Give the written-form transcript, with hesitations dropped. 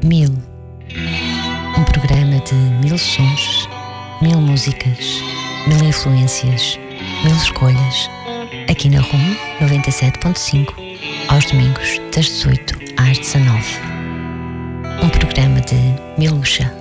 Mil. Um programa de 1000 sons, 1000 músicas, 1000 influências, 1000 escolhas. Aqui na RUM 97.5, aos domingos das 18 às 19. Um programa de Miluxa.